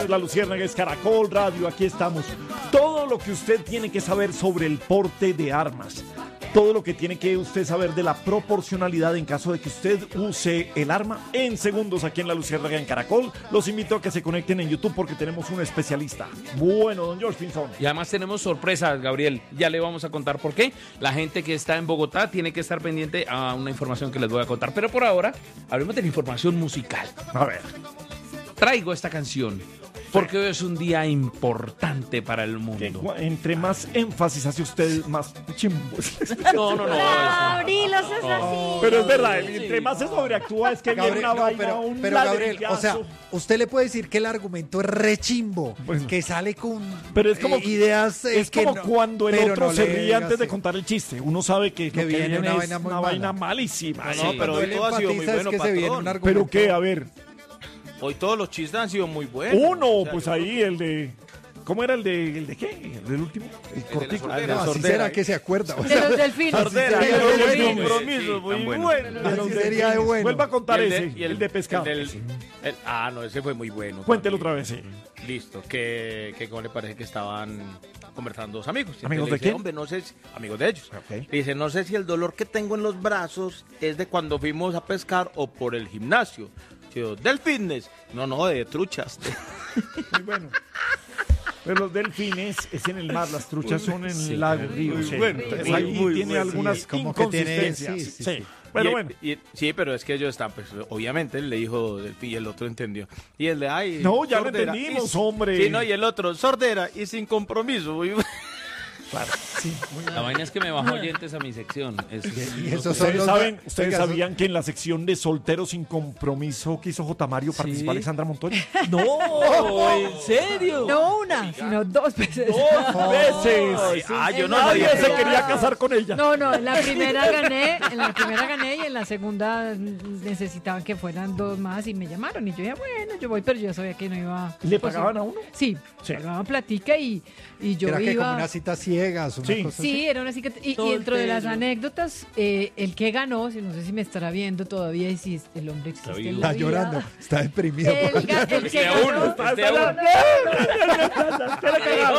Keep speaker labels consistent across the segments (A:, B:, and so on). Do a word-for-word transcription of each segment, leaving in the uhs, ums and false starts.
A: es La Luciérnaga, es Caracol Radio, aquí estamos. Todo lo que usted tiene que saber sobre el porte de armas. Todo lo que tiene que usted saber de la proporcionalidad en caso de que usted use el arma en segundos aquí en La Luciérnaga en Caracol. Los invito a que se conecten en YouTube porque tenemos un especialista. Bueno, don George Pinzón.
B: Y además tenemos sorpresas, Gabriel. Ya le vamos a contar por qué. La gente que está en Bogotá tiene que estar pendiente a una información que les voy a contar. Pero por ahora, hablemos de la información musical.
A: A ver.
B: Traigo esta canción porque hoy es un día importante para el mundo.
A: Que, entre más énfasis hace usted, más chimbo.
B: No, no, no.
C: Gabriel, no seas así.
A: Pero es verdad, entre más se sobreactúa es que
D: Gabriel,
A: viene una
D: no,
A: vaina,
D: pero,
A: un
D: pero Gabriel, o sea,
A: ladrillazo.
D: usted le puede decir que el argumento es rechimbo,
A: Pues,
D: que sale con
A: pero es como,
D: eh, ideas eh,
A: es
D: que
A: como
D: no,
A: cuando el
D: pero
A: otro
D: no
A: se
D: le
A: ríe
D: digas,
A: antes de
D: sí.
A: contar el chiste. Uno sabe que,
D: Que
A: lo que
D: viene
A: viene
D: una
A: es
D: vaina muy
A: una
D: mala.
A: vaina malísima.
E: No,
A: Sí.
E: no, pero
D: Cuando
E: hoy
D: él
E: todo ha sido muy
D: enfatiza es
E: bueno,
D: que se viene un
E: patrón.
D: argumento.
A: ¿Pero qué? A ver.
E: Hoy todos los chistes han sido muy buenos.
A: Uno,
E: O sea,
A: pues
E: yo-
A: ahí el de... ¿Cómo era el de, el de qué? ¿El del último? El
E: de la
A: cortico.
E: sordera.
D: No, así
E: Sordera,
D: será
E: ¿eh?
D: que se acuerda. O
C: De
D: sea,
C: los delfines.
E: Sordera,
D: Sí,
E: de los
D: sí, sí,
E: delfines.
D: sí,
E: Compromiso, muy
B: tan bueno.
E: bueno.
A: De los
D: Así sería de bueno.
A: Vuelva a contar
E: Y el
A: ese,
E: de- y
A: el, de pescado.
E: el del- el- ah, no, ese fue muy bueno.
A: Cuéntelo
E: también.
A: otra vez, sí.
E: Listo, que, que como le parece que estaban conversando dos amigos. Y
A: ¿Amigos
E: le
A: de
E: dice,
A: quién?
E: Hombre, no sé si, amigos de ellos.
A: Ok.
E: Le dice, no sé si el dolor que tengo en los brazos es de cuando fuimos a pescar o por el gimnasio. Yo, del fitness. No, no, de truchas.
A: Muy bueno. Pero los delfines es en el mar, las truchas son en
B: Sí,
A: el lago,
B: claro.
A: río.
E: Muy
A: sí.
E: bueno,
A: Entonces
E: muy,
A: ahí
E: muy
A: tiene
E: bueno.
A: algunas
D: Sí, como que tiene-
A: inconsistencias.
D: sí,
A: Sí,
D: sí, sí.
A: Pero
E: Y-
A: bueno.
E: y- sí, pero es que ellos están, pues obviamente él le dijo Delfín y el otro entendió. Y el de, ay.
A: No, ya lo
E: sordera,
A: entendimos,
E: y-
A: hombre.
E: Sí, no, y el otro, sordera y sin compromiso. Muy bueno.
A: Claro, sí, muy
B: La vaina es que me bajo oyentes a mi sección. Es,
D: Y esos son
A: Ustedes
D: los-
A: saben, ustedes
D: Oiga,
A: sabían que en la sección de solteros sin compromiso que hizo J. Mario participó Alexandra Montoya.
B: No, ¿en serio?
C: No una, sino dos veces.
A: Dos veces.
E: Ah, yo no
A: Nadie
E: sabía.
A: se quería casar con ella.
C: No, no, en la primera gané, en la primera gané y en la segunda mm, necesitaban que fueran dos más y me llamaron y yo dije, bueno, yo voy, pero yo sabía que no iba.
A: ¿Le
C: pues,
A: pagaban a uno?
C: Sí,
A: Sí.
C: me daban platica y, y yo
D: Era que
C: iba.
D: como una cita ciegas, una
A: Sí.
D: cosa
C: Sí, era una así que y, y dentro de las
B: Soltero.
C: anécdotas, eh, el que ganó, si no sé si me estará viendo todavía y si el hombre existe
B: Está
C: en
B: vivo.
C: la
D: Está
C: vida.
D: llorando, está deprimido.
C: El,
D: por
C: ga-
D: allá.
C: el que
B: de
C: ganó.
B: uno.
A: Está-
B: Es de
A: está-
B: uno.
A: Quiero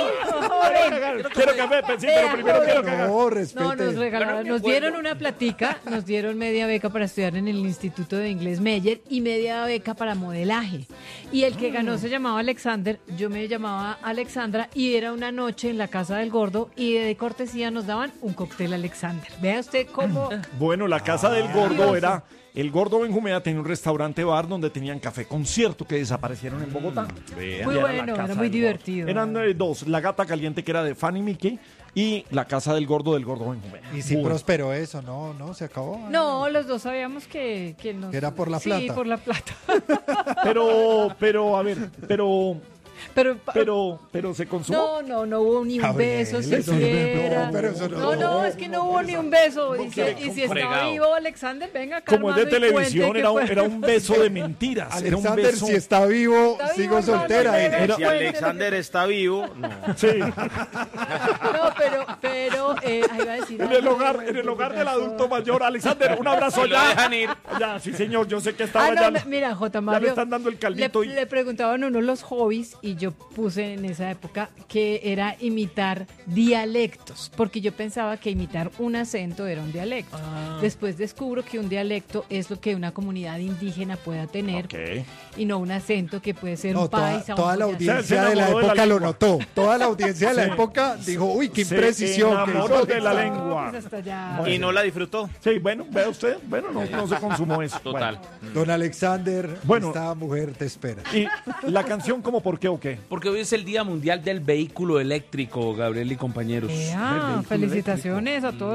A: cagar. Quiero café, pues sí, pero primero quiero cagar.
D: No, respete.
C: No, nos regalaron, nos dieron una platica, nos dieron media beca para estudiar en el Instituto de Inglés Meyer y media beca para modelaje. Y el que ganó se llamaba Alexander, yo me llamaba Alexandra y era una noche en la casa del gordo y de cortesía nos daban un cóctel Alexander. Vea usted cómo...
A: Bueno, la casa del gordo era... El gordo Benjumea tenía un restaurante bar donde tenían café concierto que desaparecieron en Bogotá.
C: Muy
A: Y era la
C: bueno,
A: casa
C: era muy
A: del
C: divertido.
A: gordo. Eran eh, dos, la gata caliente que era de Fanny Mickey y la casa del gordo del gordo Benjumea.
D: Y si
A: Bueno.
D: prosperó eso, no, no, se acabó.
C: No, los dos sabíamos que, que nos...
D: Que era por la
C: Sí,
D: plata.
C: por la plata.
A: Pero, pero, a ver, pero,
C: Pero,
A: pero, pero se consumó.
C: no, no, no hubo ni un
D: Gabriel,
C: beso
D: eso no-
C: siquiera.
D: no, pero eso no-
C: No, no, es que no hubo ni un beso. Y si, y si está
B: fregado.
C: vivo Alexander, venga acá.
A: Como es de
C: hermano, y
A: televisión,
C: cuente
A: era
C: qué
A: un,
C: fue.
A: era un beso de mentiras. Era un
D: Alexander,
A: beso.
D: si está vivo,
C: Está vivo,
D: sigo
C: hermano,
D: soltera.
C: venga,
D: Era-
E: Si
C: cuente lo que-
E: Alexander está vivo, no.
A: Sí,
C: No, pero, pero, eh, ahí iba a decir.
A: en el hogar, en el hogar del adulto mayor. Alexander, un abrazo
E: Y lo
A: allá.
E: dejan ir.
A: Ya, sí, señor, yo sé que estaba
C: Ah, no,
A: allá.
C: me- mira, J.
A: Ya
C: Mario.
A: le están dando el caldito
C: le,
A: y-
C: le preguntaban a uno los hobbies y yo puse en esa época que era imitar dialectos, porque yo pensaba que imitar un acento era un dialecto.
A: Ah.
C: Después descubro que un dialecto es lo que una comunidad indígena pueda tener
A: Ok.
C: y no un acento que puede ser
D: No,
C: un
D: toda,
C: paisa.
D: toda
C: un
D: la
C: boyacense.
D: audiencia
A: Se
D: de la
A: enamoró de la
D: época lo
A: lengua.
D: notó. Toda la audiencia de la
A: Sí.
D: época dijo, uy, qué
A: Se
D: imprecisión. que
A: enamoró
D: hizo
A: de la
D: Alexander.
A: lengua.
C: Pues hasta ya.
E: Y no la disfrutó.
A: Sí, bueno, vea usted. Bueno, no, no se consumó eso.
B: Total.
D: Don Alexander,
A: Bueno.
D: esta mujer te espera.
A: Bueno, ¿y la canción como por qué o qué?
B: Porque hoy es el Día Mundial del Vehículo Eléctrico, Gabriel y compañeros.
C: Eh,
A: Del
C: ah,
A: vehículo
C: felicitaciones a todos.